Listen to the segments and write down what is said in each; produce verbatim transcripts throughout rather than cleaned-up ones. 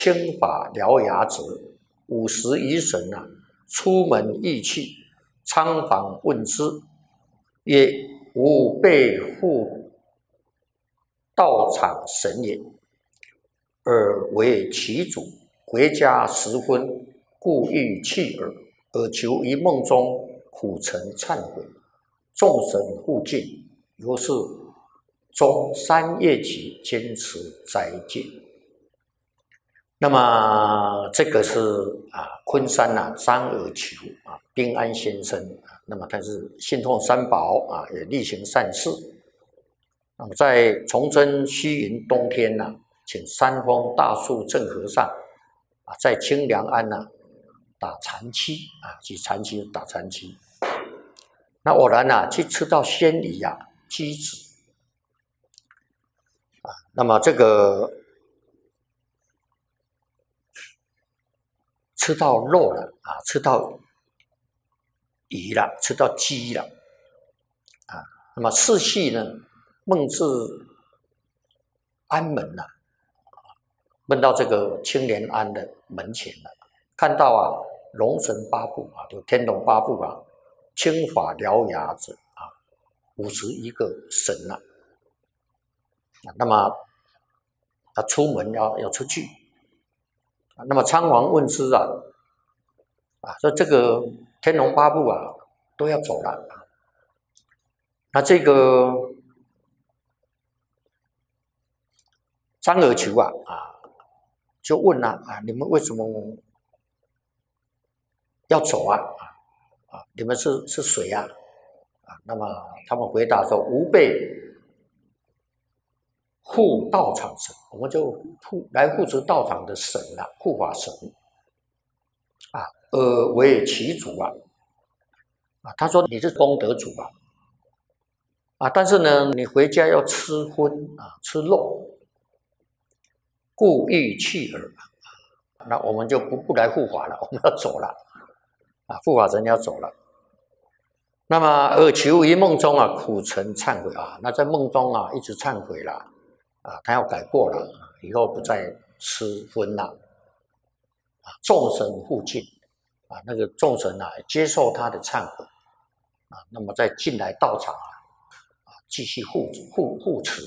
清法獠牙者，五十余神啊，出门议去，参访问之，曰：吾辈护道场神也，尔为其主，回家时分，故欲去耳。尔求于梦中，苦诚忏悔，众神护敬，由是终三夜起，坚持斋戒。那么这个是啊，昆山啊，张尔求啊，宾安先生啊，那么他是信奉三宝啊，也力行善事。那么在崇祯虚云冬天呢、啊，请三峰大树正和尚啊，在清凉庵呢、啊、打禅七啊，去禅七打禅七。那偶然啊，去吃到鲜鱼啊，鸡子啊，那么这个。吃到肉了啊，吃到鱼了，吃到鸡了啊。那么次系呢，梦至安门了、啊，梦到这个青莲庵的门前了，看到啊龙神八部啊，就天龙八部啊，清法獠牙者啊，五十一个神了、啊。那么他出门要要出去。那么仓皇问之啊，啊，说这个天龙八部啊都要走了，那这个张尔求啊啊就问啊啊，你们为什么要走啊啊啊，你们是是谁啊啊？那么他们回答说，吾辈护道场神，我们就护来护持道场的神啊，护法神啊，呃，为其主啊啊，他说你是功德主啊啊，但是呢，你回家要吃荤啊，吃肉，故欲去耳，那我们就不不来护法了，我们要走了啊，护法神要走了。那么尔求于梦中啊，苦诚忏悔啊，那在梦中啊，一直忏悔了。啊，他要改过了，以后不再吃荤了。啊，众神护敬，啊，那个众神啊，接受他的忏悔，啊，那么再进来道场啊，啊，继续护护护持。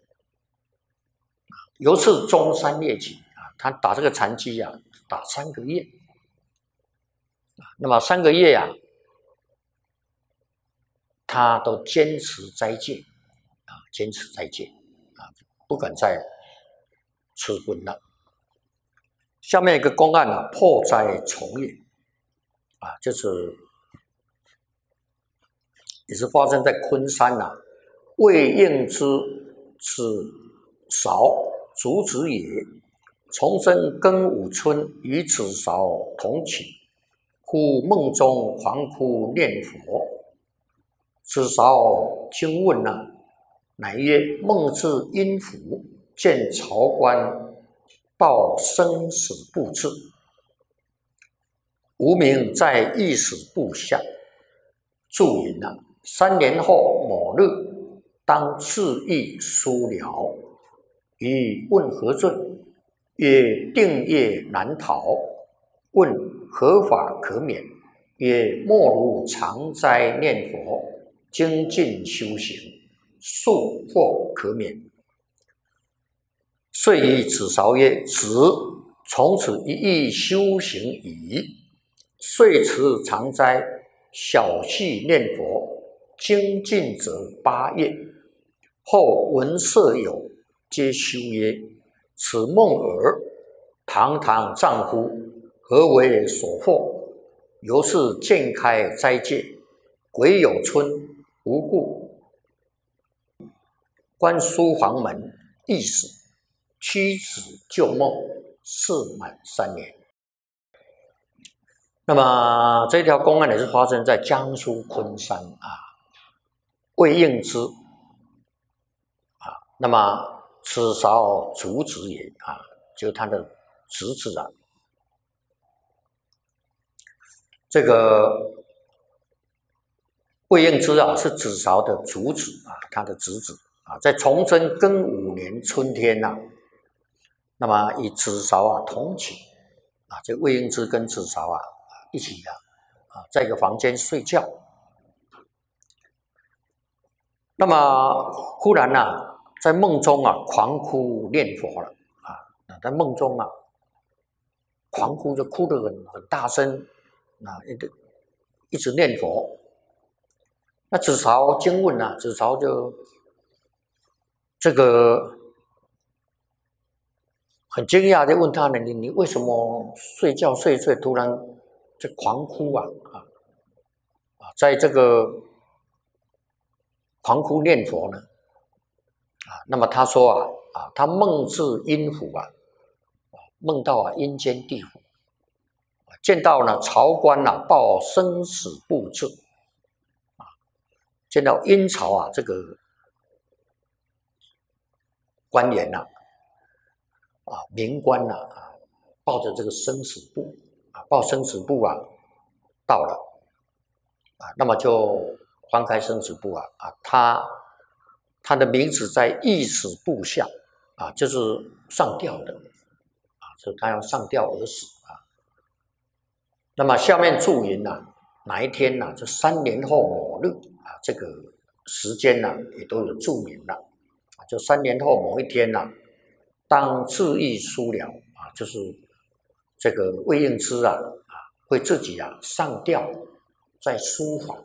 由是终三夜起啊，他打这个禅机啊，打三个月。啊，那么三个月啊，他都坚持斋戒，啊，坚持斋戒，啊。不敢再吃荤了。下面一个公案啊，破灾重业啊，就是也是发生在昆山呐、啊，魏应之是韶族子也，重生庚午春，与子韶同寝，忽梦中狂哭念佛，子韶惊问呐、啊。乃曰：梦至阴府，见朝官报生死簿志，无名在御史部下。注云啊，三年后某日，当自缢书了，于问何罪？曰：定业难逃。问何法可免？曰：莫如常斋念佛，精进修行。速或可免。遂与子韶曰：子从此一意修行矣。遂持常斋，小细念佛，精进者八月。后闻舍友皆修曰：此梦耳，堂堂丈夫，何为所惑？由是渐开斋戒，癸酉春，无故。观书房门，意使屈指旧梦，事满三年。那么这条公案也是发生在江苏昆山啊，魏应之啊，那么此韶族子也啊，就是他的侄子啊。这个魏应之啊，是子韶的族子啊，他的侄子。啊，在崇祯庚午年春天呐、啊， 那么与子韶啊同寝啊，这魏应之跟子韶啊一起啊啊在一个房间睡觉。那么忽然呢、啊，在梦中啊狂哭念佛了啊，在梦中啊狂哭，就哭得很很大声啊，一直一直念佛。那子韶惊问啊，子韶就这个很惊讶的问他呢，你你为什么睡觉睡一睡突然就狂哭啊啊啊，在这个狂哭念佛呢啊？那么他说啊啊，他梦至阴府啊，梦到啊阴间地府，见到呢朝官啊报生死簿志啊，见到阴曹啊这个官员呐啊民官呐啊，抱着这个生死簿啊，报生死簿啊到了啊，那么就翻开生死簿啊啊，他他的名字在缢死簿下啊，就是上吊的啊，就是他要上吊而死啊。那么下面注明啊，哪一天呢、啊？就三年后某日啊，这个时间呢、啊、也都有注明了啊，就三年后某一天呢、啊，当自缢书了啊，就是这个魏应之啊啊会自己啊上吊在书房。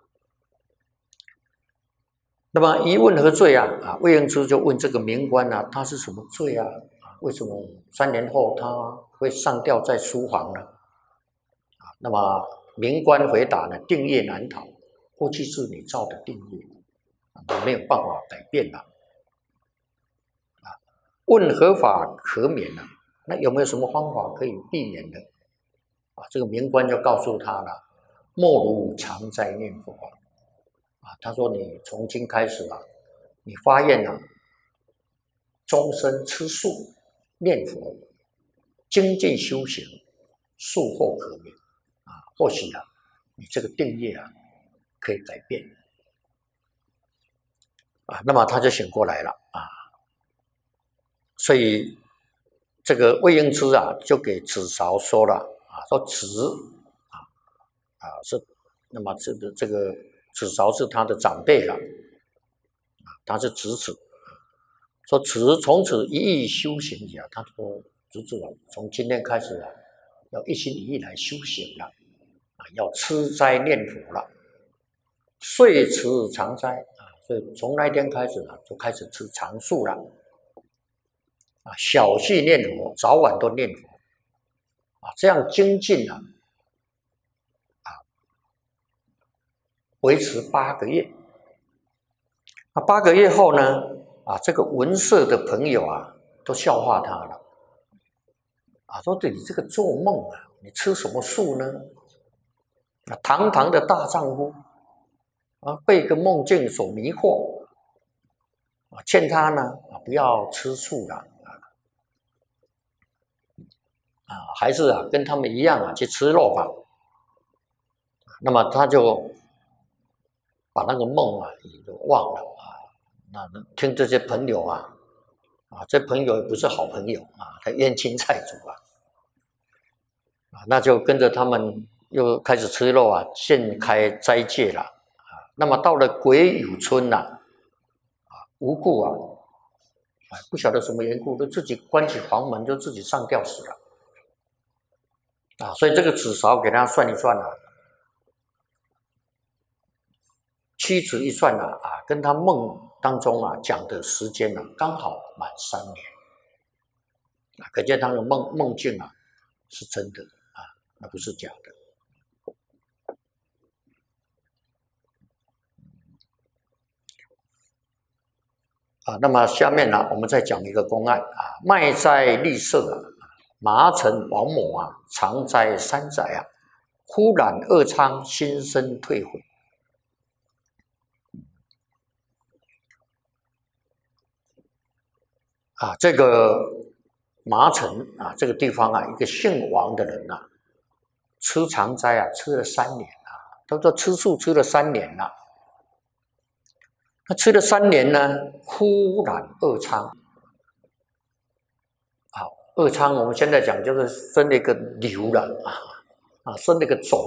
那么一问何罪啊？啊，魏应之就问这个民官啊，他是什么罪啊？啊，为什么三年后他会上吊在书房呢？啊，那么民官回答呢，定业难逃，过去是你造的定业，啊，没有办法改变了。啊，问何法可免呢？那有没有什么方法可以避免的？啊，这个民官就告诉他了，莫如常在念佛。啊，他说你从今开始啊，你发愿啊，终身吃素念佛，精进修行，术后可免啊。或许啊，你这个定业啊可以改变啊。那么他就醒过来了啊。所以这个魏应之啊，就给子韶说了啊，说子啊啊是，那么这个这个。子韶是他的长辈了，他是侄子，说子从此一意修行呀。他说侄子啊，从今天开始啊，要一心一意来修行了，啊，要吃斋念佛了，岁持常斋啊，所以从那一天开始呢，就开始吃常素了，啊，小憩念佛，早晚都念佛，啊，这样精进啊。维持八个月，那八个月后呢？啊，这个文社的朋友啊，都笑话他了，啊，说对你这个做梦啊，你吃什么素呢？啊，堂堂的大丈夫啊，被一个梦境所迷惑，啊，劝他呢啊，不要吃素了啊，啊，还是啊跟他们一样啊去吃肉吧。那么他就。把那个梦啊也就忘了啊，那听这些朋友啊，啊，这朋友也不是好朋友啊，他冤亲债主啊，啊，那就跟着他们又开始吃肉啊，现开斋戒了啊。那么到了癸酉春呐、啊，啊，无故啊，啊，不晓得什么缘故，就自己关起房门，就自己上吊死了啊。所以这个子韶给他算一算啊。屈指一算啊，啊，跟他梦当中啊讲的时间呢、啊，刚好满三年，啊，可见他的梦梦境啊是真的啊，那不是假的。啊，那么下面呢，我们再讲一个公案啊，卖斋立舍啊，麻城王某啊，常斋三载啊，忽然恶疮，心生退悔。啊，这个麻城啊，这个地方啊，一个姓王的人呐、啊，吃常斋啊，吃了三年啊，他说吃素吃了三年了、啊，他吃了三年呢，忽然恶疮，啊， 恶疮我们现在讲就是生了一个瘤了啊啊，生了一个肿